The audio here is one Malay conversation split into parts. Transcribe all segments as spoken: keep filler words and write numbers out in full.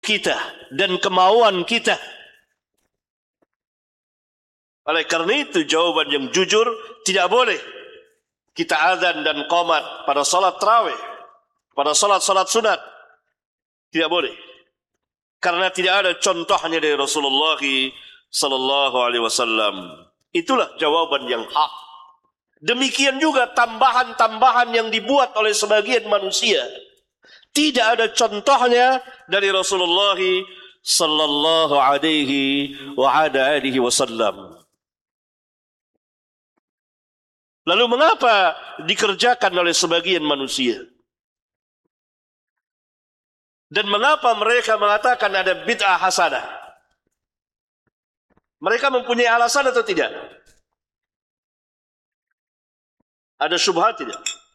kita dan kemauan kita. Oleh karena itu jawaban yang jujur, tidak boleh kita azan dan qomat pada salat tarawih, pada salat-salat sunat. Tidak boleh. Karena tidak ada contohnya dari Rasulullah sallallahu alaihi wasallam. Itulah jawaban yang hak. Demikian juga tambahan-tambahan yang dibuat oleh sebagian manusia. Tidak ada contohnya dari Rasulullah sallallahu alaihi wa ala alihi wasallam. Lalu mengapa dikerjakan oleh sebagian manusia? Dan mengapa mereka mengatakan ada bid'ah hasanah? Mereka mempunyai alasan atau tidak? Ada syubhat tidak?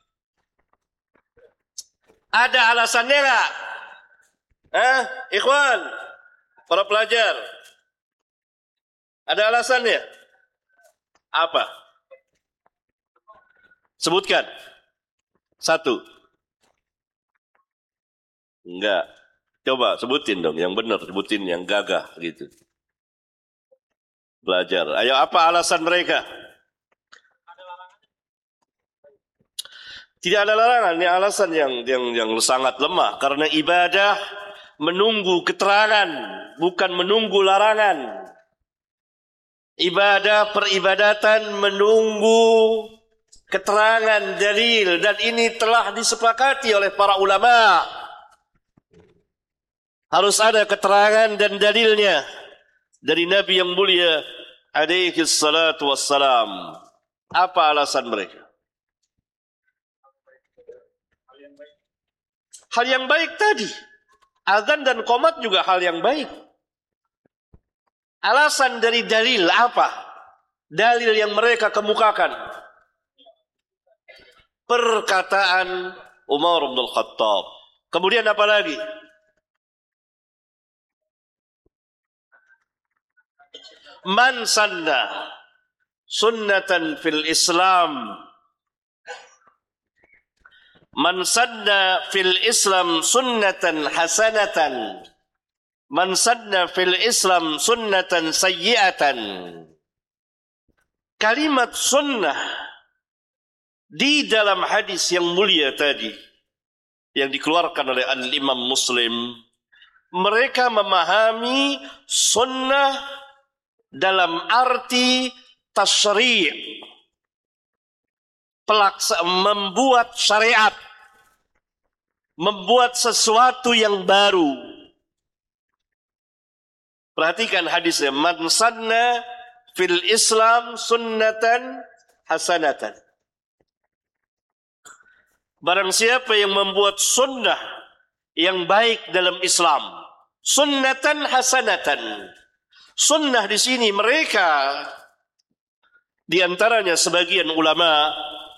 Ada alasannya enggak? Eh, ikhwan, para pelajar. Ada alasannya? Apa? Sebutkan. Satu. Enggak. Coba sebutin dong yang benar, sebutin yang gagah gitu. Belajar. Ayo, apa alasan mereka? Tidak ada larangan. Ini alasan yang yang yang sangat lemah, karena ibadah menunggu keterangan, bukan menunggu larangan. Ibadah peribadatan menunggu keterangan dalil, dan ini telah disepakati oleh para ulama. Harus ada keterangan dan dalilnya dari Nabi yang mulia alaihi salatu wassalam. Apa alasan mereka? Hal yang baik tadi. Azan dan qomat juga hal yang baik. Alasan dari dalil apa? Dalil yang mereka kemukakan. Perkataan Umar bin Khattab. Kemudian apa lagi? Man sanna sunnatan fil Islam. Man sanna fil Islam sunnatan hasanatan. Man sanna fil Islam sunnatan sayyi'atan. Kalimat sunnah di dalam hadis yang mulia tadi yang dikeluarkan oleh Al-Imam Muslim, mereka memahami sunnah dalam arti tasyri', pelaksa, membuat syariat, membuat sesuatu yang baru. Perhatikan hadisnya, man sanna fil Islam sunnatan hasanatan. Barang siapa yang membuat sunnah yang baik dalam Islam, sunnatan hasanatan. Sunnah di sini mereka, di antaranya sebagian ulama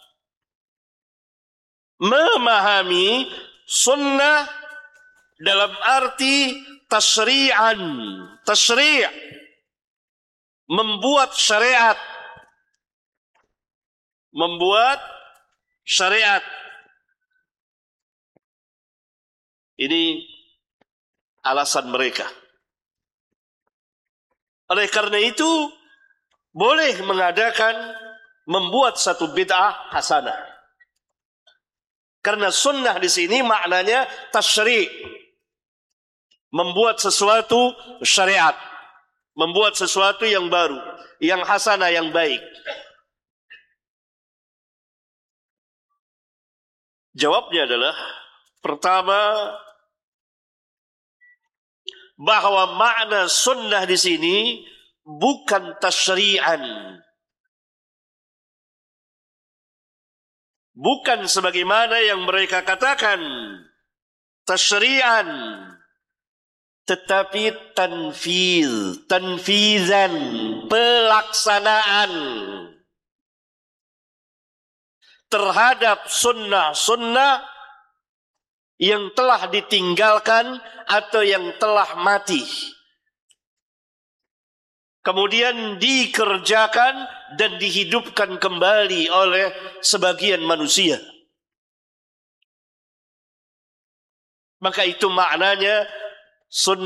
memahami sunnah dalam arti tasyri'an, tasyri', membuat syariat, membuat syariat. Ini alasan mereka. Oleh karena itu, boleh mengadakan, membuat satu bid'ah hasanah. Karena sunnah di sini maknanya tasyri', membuat sesuatu syariat, membuat sesuatu yang baru, yang hasanah, yang baik. Jawabnya adalah, pertama, bahwa makna sunnah di sini bukan tasyri'an. Bukan sebagaimana yang mereka katakan tasyri'an, tetapi tanfiz, tanfizan, pelaksanaan terhadap sunnah-sunnah yang telah ditinggalkan atau yang telah mati, kemudian dikerjakan dan dihidupkan kembali oleh sebagian manusia. Maka itu maknanya sunnah